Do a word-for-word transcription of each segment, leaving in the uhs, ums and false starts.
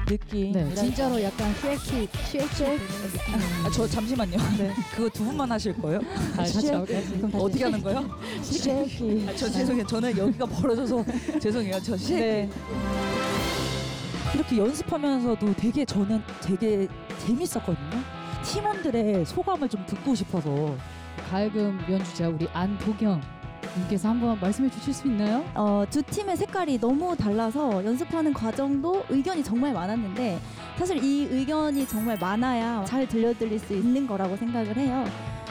느낌. 네, 진짜로 약간 쉐이키, 쉐이키 느낌. 아, 저 잠시만요. 네. 그거 두 분만 하실 거예요? 아, 같이 그럼 다시. 어떻게 하는 거예요? 쉐이키. 아, 저 죄송해요. 저는 여기가 벌어져서 죄송해요. 저 쉐이키. 네. 이렇게 연습하면서도 되게 저는 되게 재밌었거든요. 팀원들의 소감을 좀 듣고 싶어서. 가야금 연주자 우리 안도경 님께서 한번 말씀해 주실 수 있나요? 어, 두 팀의 색깔이 너무 달라서 연습하는 과정도 의견이 정말 많았는데 사실 이 의견이 정말 많아야 잘 들려드릴 수 있는 거라고 생각을 해요.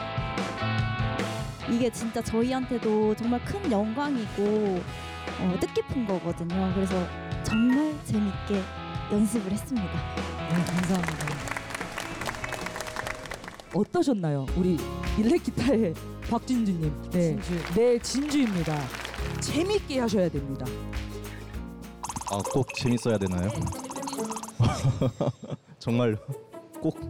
이게 진짜 저희한테도 정말 큰 영광이고 어, 뜻깊은 거거든요. 그래서 정말 재밌게 연습을 했습니다. 네, 감사합니다. 어떠셨나요? 우리 일렉기타의 박진주님. 네, 진주. 네, 진주입니다. 재밌게 하셔야 됩니다. 아, 꼭 재밌어야 되나요? 정말 꼭.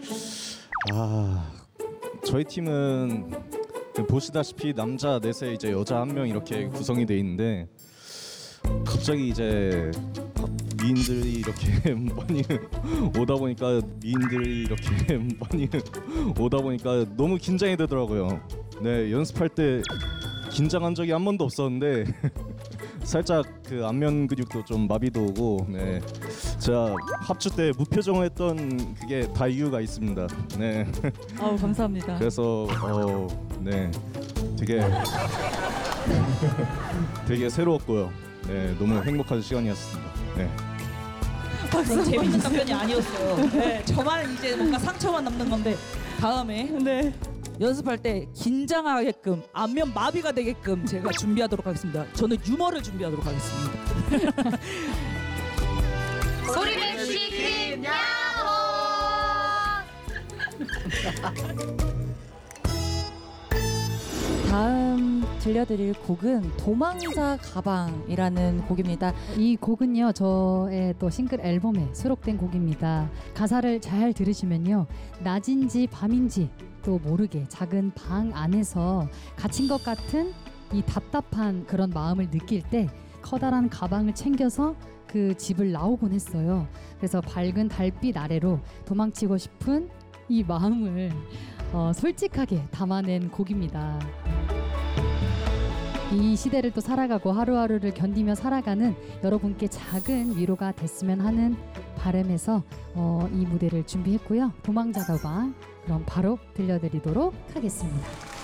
아, 저희 팀은 보시다시피 남자 넷에 이제 여자 한 명 이렇게 구성이 돼 있는데 갑자기 이제 미인들이 이렇게 많이 오다 보니까 미인들이 이렇게 많이 오다 보니까 너무 긴장이 되더라고요. 네, 연습할 때 긴장한 적이 한 번도 없었는데 살짝 그 안면 근육도 좀 마비도 오고, 네, 제가 합주 때 무표정을 했던 그게 다 이유가 있습니다. 네. 아우, 감사합니다. 그래서 어, 네, 되게 되게 새로웠고요. 네, 너무 행복한 시간이었습니다. 네. 박수. 재밌는 답변이 아니었어요. 네, 저만 이제 뭔가 상처만 남는 건데 다음에 네. 연습할 때 긴장하게끔 안면 마비가 되게끔 제가 준비하도록 하겠습니다. 저는 유머를 준비하도록 하겠습니다. 소리 맵시 크림 야호! 다음 들려드릴 곡은 도망자 가방이라는 곡입니다. 이 곡은요, 저의 또 싱글 앨범에 수록된 곡입니다. 가사를 잘 들으시면요, 낮인지 밤인지 또 모르게 작은 방 안에서 갇힌 것 같은 이 답답한 그런 마음을 느낄 때 커다란 가방을 챙겨서 그 집을 나오곤 했어요. 그래서 밝은 달빛 아래로 도망치고 싶은 이 마음을 어, 솔직하게 담아낸 곡입니다. 이 시대를 또 살아가고 하루하루를 견디며 살아가는 여러분께 작은 위로가 됐으면 하는 바람에서 어, 이 무대를 준비했고요. 도망자 가방 그럼 바로 들려드리도록 하겠습니다.